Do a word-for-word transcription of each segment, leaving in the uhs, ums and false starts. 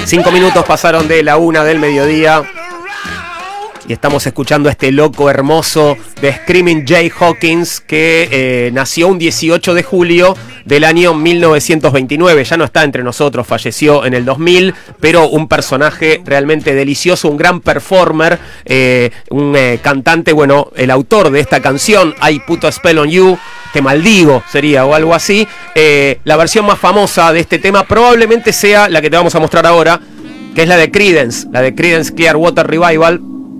Cinco minutos pasaron de la una del mediodía y estamos escuchando a este loco hermoso de Screaming Jay Hawkins, que eh, nació un dieciocho de julio del año mil novecientos veintinueve. Ya no está entre nosotros, falleció en el dos mil, pero un personaje realmente delicioso, un gran performer, eh, un eh, cantante, bueno, el autor de esta canción, I Put a Spell on You, Te Maldigo sería, o algo así. Eh, la versión más famosa de este tema probablemente sea la que te vamos a mostrar ahora, que es la de Creedence, la de Creedence Clearwater Revival.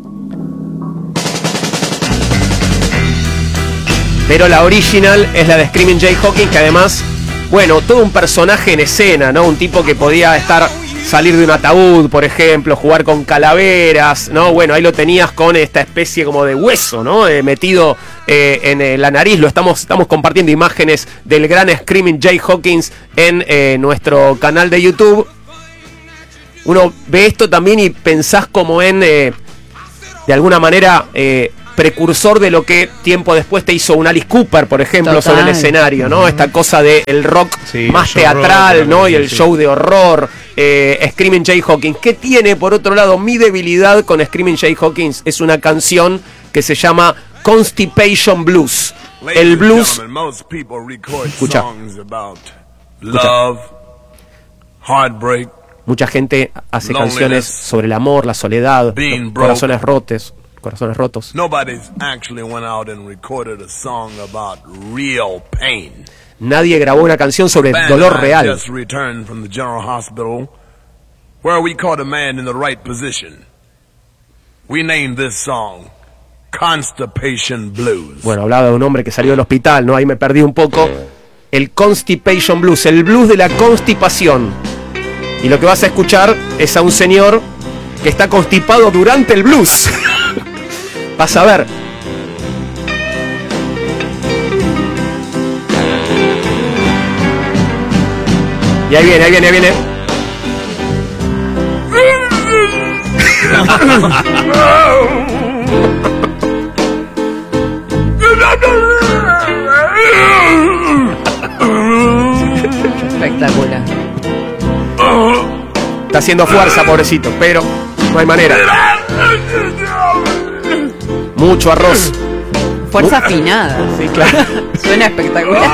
Pero la original es la de Screaming Jay Hawkins, que además, bueno, todo un personaje en escena, ¿no? Un tipo que podía estar, salir de un ataúd, por ejemplo, jugar con calaveras, ¿no? Bueno, ahí lo tenías con esta especie como de hueso, ¿no? Eh, metido eh, en eh, la nariz. Lo estamos, estamos compartiendo imágenes del gran Screaming Jay Hawkins en eh, nuestro canal de YouTube. Uno ve esto también y pensás como en, eh, de alguna manera, eh, precursor de lo que tiempo después te hizo un Alice Cooper, por ejemplo, Total. sobre el escenario, ¿no? Uh-huh. Esta cosa del rock sí, más teatral, rock, ¿no? Y el sí. show de horror. Eh, Screaming Jay Hawkins. ¿Qué tiene, por otro lado, mi debilidad con Screaming Jay Hawkins? Es una canción que se llama Constipation Blues. El blues. Escucha. Love, heartbreak, mucha gente hace canciones sobre el amor, la soledad, los corazones rotos. Corazones rotos. Nadie grabó una canción sobre el dolor real. Bueno, hablaba de un hombre que salió del hospital, ¿no? Ahí me perdí un poco. El Constipation Blues, el blues de la constipación. Y lo que vas a escuchar es a un señor que está constipado durante el blues. Vas a ver. Y ahí viene, ahí viene, ahí viene. Espectacular. Está haciendo fuerza, pobrecito, pero no hay manera. Mucho arroz. Fuerza afinada. Sí, claro. Suena espectacular.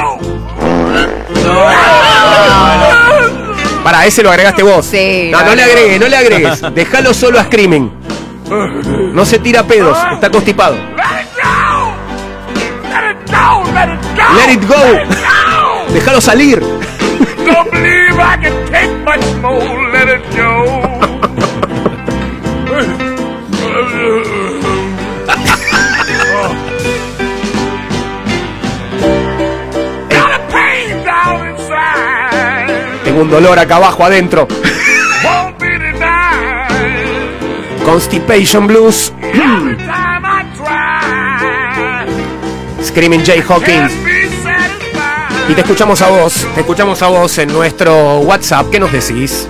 Para, ese lo agregaste vos. Sí. No, no le agregues, no le agregues. Déjalo solo a Screaming. No se tira pedos, está constipado. Let it go. Déjalo salir. Don't believe I can take much more. Let it go. Tengo un dolor acá abajo, adentro. Constipation Blues. Screaming Jay Hawkins. Y te escuchamos a vos, te escuchamos a vos en nuestro WhatsApp. ¿Qué nos decís?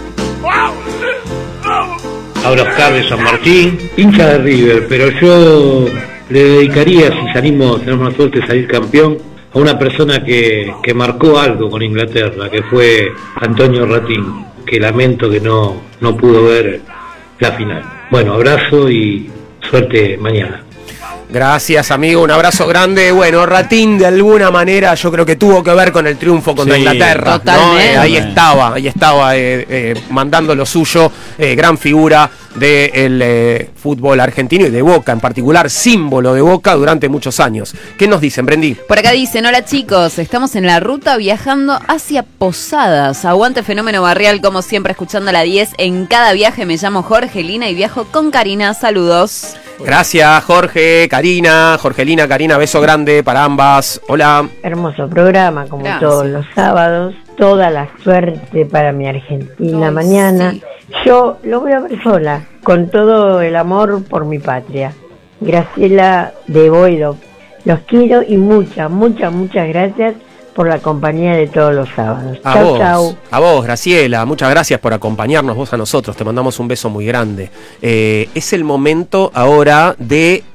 Ahora Oscar de San Martín, hincha de River, pero yo le dedicaría, si salimos, tenemos la suerte de salir campeón, a una persona que, que marcó algo con Inglaterra, que fue Antonio Ratín, que lamento que no, no pudo ver la final. Bueno, abrazo y suerte mañana. Gracias, amigo, un abrazo grande. Bueno, Ratín de alguna manera yo creo que tuvo que ver con el triunfo contra sí, Inglaterra, ¿no? Eh, ahí estaba, ahí estaba eh, eh, mandando lo suyo, eh, gran figura del eh, fútbol argentino y de Boca en particular, símbolo de Boca durante muchos años. ¿Qué nos dicen, Brendi? Por acá dicen, hola chicos, estamos en la ruta viajando hacia Posadas. Aguante Fenómeno Barrial, como siempre, escuchando la diez en cada viaje. Me llamo Jorgelina y viajo con Karina. Saludos. Gracias, Jorge, Karina, Jorgelina, Karina, beso grande para ambas. Hola. Hermoso programa, como Gracias. Todos los sábados. Toda la suerte para mi Argentina Ay, mañana. Sí. Yo lo voy a ver sola, con todo el amor por mi patria. Graciela de Boedo. Los quiero y muchas, muchas, muchas gracias por la compañía de todos los sábados. A chau, vos, chau. A vos, Graciela, muchas gracias por acompañarnos, vos a nosotros, te mandamos un beso muy grande. Eh, es el momento ahora de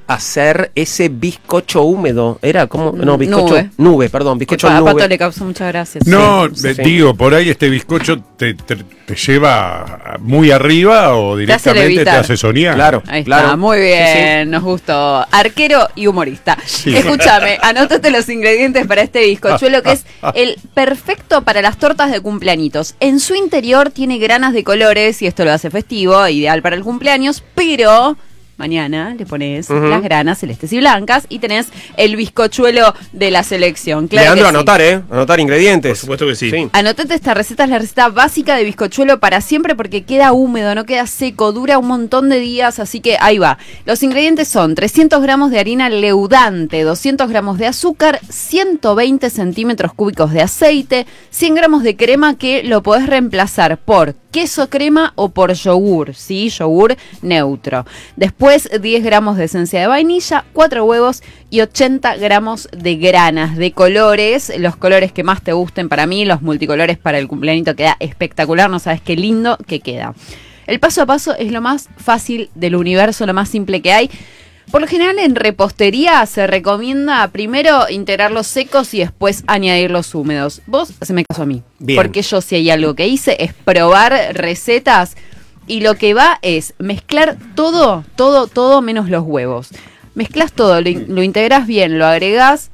hacer ese bizcocho húmedo. Era como, no, bizcocho, Nube, nube perdón, bizcocho que a nube. Pato le causó muchas gracias. No, Sí, sí. digo, por ahí este bizcocho te, te, te lleva muy arriba o Te hace directamente te levitar. hace soñar. Claro. Ahí está, Claro. muy bien, Sí, sí. nos gustó. Arquero y humorista. Sí. Escúchame, anótate los ingredientes para este bizcochuelo que es el perfecto para las tortas de cumpleañitos. En su interior tiene granas de colores y esto lo hace festivo, ideal para el cumpleaños, pero mañana le pones Ujú. las granas celestes y blancas y tenés el bizcochuelo de la selección. Claro Leandro, que sí. anotar, ¿eh? Anotar ingredientes. Por supuesto que sí. Anotate esta receta, es la receta básica de bizcochuelo para siempre porque queda húmedo, no queda seco, dura un montón de días, así que ahí va. Los ingredientes son trescientos gramos de harina leudante, doscientos gramos de azúcar, ciento veinte centímetros cúbicos de aceite, cien gramos de crema que lo podés reemplazar por queso crema o por yogur, ¿sí? Yogur neutro. Después diez gramos de esencia de vainilla, cuatro huevos y ochenta gramos de granas de colores, los colores que más te gusten para mí, los multicolores para el cumpleañito queda espectacular, no sabes qué lindo que queda. El paso a paso es lo más fácil del universo, lo más simple que hay. Por lo general en repostería se recomienda primero integrar los secos y después añadir los húmedos. Vos haceme caso a mí, Bien. porque yo si hay algo que hice es probar recetas y lo que va es mezclar todo, todo, todo menos los huevos. Mezclas todo, lo, lo integrás bien, lo agregás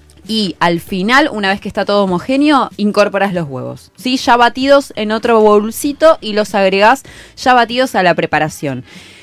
y al final, una vez que está todo homogéneo, incorporas los huevos, ¿sí? Ya batidos en otro bolsito y los agregás ya batidos a la preparación.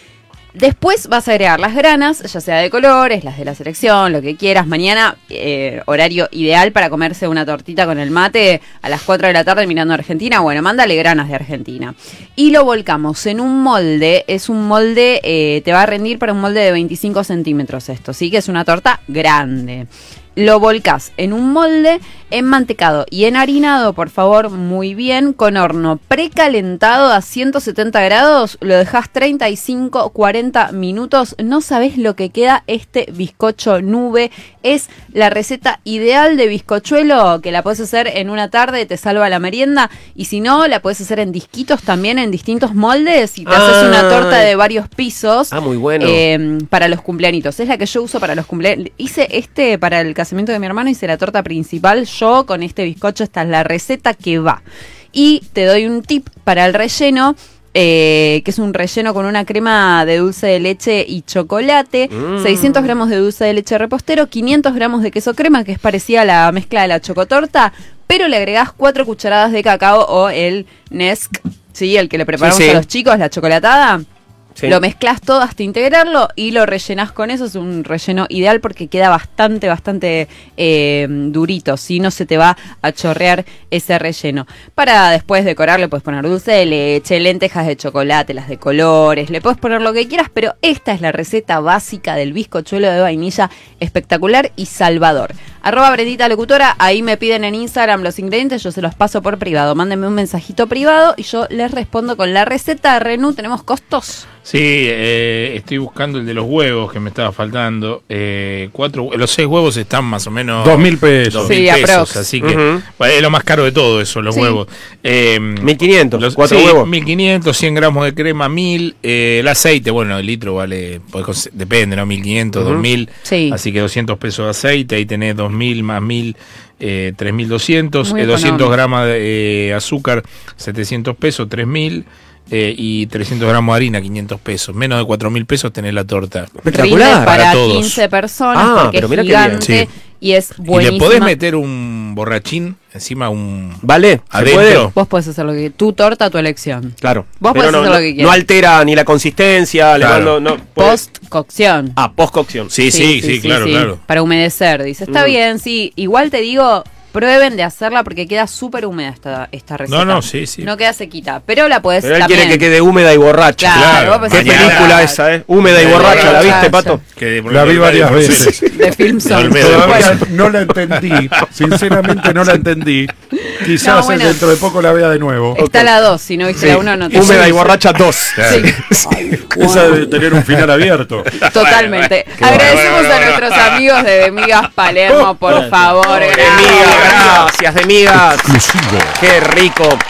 Después vas a agregar las granas, ya sea de colores, las de la selección, lo que quieras. Mañana, eh, horario ideal para comerse una tortita con el mate a las cuatro de la tarde mirando Argentina. Bueno, mándale granas de Argentina. Y lo volcamos en un molde. Es un molde, eh, te va a rendir para un molde de veinticinco centímetros esto, ¿sí? Que es una torta grande. Lo volcás en un molde enmantecado y enharinado, por favor, muy bien, con horno precalentado a ciento setenta grados, lo dejás treinta y cinco, cuarenta minutos, no sabés lo que queda este bizcocho nube, es la receta ideal de bizcochuelo, que la podés hacer en una tarde, te salva la merienda, y si no, la podés hacer en disquitos también, en distintos moldes, y te Ah. haces una torta de varios pisos. Ah, muy bueno. Eh, para los cumpleañitos, es la que yo uso para los cumpleaños. Hice este para el casamiento de mi hermano, hice la torta principal yo con este bizcocho, esta es la receta que va. Y te doy un tip para el relleno, eh, que es un relleno con una crema de dulce de leche y chocolate, Mm. seiscientos gramos de dulce de leche repostero, quinientos gramos de queso crema, que es parecida a la mezcla de la chocotorta, pero le agregás cuatro cucharadas de cacao o el Nesquik, ¿sí? El que le preparamos Sí, sí. a los chicos, la chocolatada. Sí. Lo mezclas todo hasta integrarlo y lo rellenás con eso. Es un relleno ideal porque queda bastante, bastante eh, durito. Si no se te va a chorrear ese relleno. Para después decorar le puedes poner dulce de leche, lentejas de chocolate, las de colores. Le puedes poner lo que quieras, pero esta es la receta básica del bizcochuelo de vainilla, espectacular y salvador. Arroba Brendita Locutora, ahí me piden en Instagram los ingredientes, yo se los paso por privado. Mándenme un mensajito privado y yo les respondo con la receta. Renú, ¿tenemos costos? Sí, eh, estoy buscando el de los huevos que me estaba faltando. Eh, cuatro, los seis huevos están más o menos Dos mil pesos. dos Sí, mil pesos, aprox. así que Ujú. bueno, es lo más caro de todo eso, los Sí. huevos. Eh, mil quinientos, los- cuatro sí, huevos. mil quinientos, cien gramos de crema, mil. Eh, el aceite, bueno, el litro vale, podés cons- depende, ¿no? mil quinientos, Ujú. dos mil. Sí. Así que doscientos pesos de aceite, ahí tenés dos mil más mil. Eh, tres mil doscientos, Muy eh, doscientos económico. gramos de eh, azúcar, setecientos pesos, tres mil. Eh, y trescientos gramos de harina, quinientos pesos. Menos de cuatro mil pesos tenés la torta. Espectacular. Rinde para, para todos. quince personas Ah, porque pero es mirá qué bien. gigante Sí. y es Y buenísima. le podés meter un borrachín encima, un ¿Vale? ¿Se adentro. puede? Vos podés hacer lo que tu torta, tu elección. Claro. Vos Pero podés no, hacer no, lo que quieras. no altera ni la consistencia, le Claro. mando- no, puede- Post cocción. Ah, post cocción. Sí, sí, sí, claro, claro. Para humedecer, dice. Está Mm. bien, sí. Igual te digo, prueben de hacerla porque queda súper húmeda esta, esta receta. No, no, sí, sí. No queda sequita, pero la podés Pero él también. quiere que quede húmeda y borracha. Claro, Claro. vos pensás Qué que película era esa, ¿eh? Húmeda y Eh, borracha, ¿la viste, borracha. Pato? Que La vi varias veces. De Film Zone. Me olvidé. Todavía Bueno, no la entendí. Sinceramente no la entendí. Quizás No, bueno. dentro de poco la vea de nuevo. está la dos, si no viste Sí. la uno no te Húmeda y borracha dos. Sí. Esa debe tener un final abierto. Totalmente. Agradecemos bueno, bueno, a nuestros amigos de De Migas Palermo, por favor. De gracias. migas, gracias, de migas. Exclusivo. Qué rico.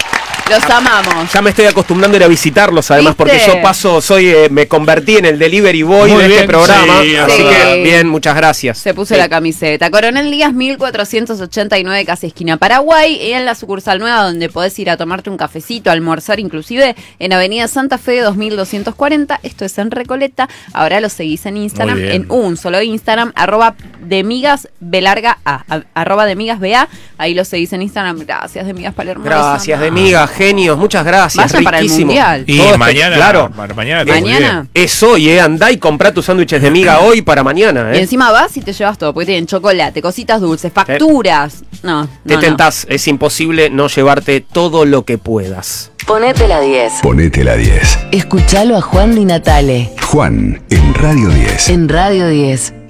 Los amamos. Ya me estoy acostumbrando a ir a visitarlos, además, ¿Viste? porque yo paso, soy, eh, me convertí en el delivery boy Muy de bien, este programa. sí, así sí. que, bien, muchas gracias. Se puso Sí. la camiseta. Coronel Díaz mil cuatrocientos ochenta y nueve, casi esquina Paraguay, y en la sucursal nueva donde podés ir a tomarte un cafecito, almorzar inclusive, en Avenida Santa Fe dos mil doscientos cuarenta. Esto es en Recoleta. Ahora lo seguís en Instagram, Muy bien. en un solo Instagram, arroba de migas B larga A, a- arroba de migas B A. Ahí lo seguís en Instagram. Gracias, de migas Palermo. Gracias, de Los amo. miga, genios, muchas gracias. Vayan para el riquísimo. Mundial. Y Todo espe- mañana, claro. para mañana, Es- está muy Mañana. bien. Es hoy, eh. Andá y comprá tus sándwiches de miga hoy para mañana, Y eh. encima vas y te llevas todo, porque tienen chocolate, cositas dulces, facturas. No, Te no, no. tentás, es imposible no llevarte todo lo que puedas. Ponete la diez. Ponete la diez. Escuchalo a Juan Di Natale Juan en Radio diez. en Radio diez.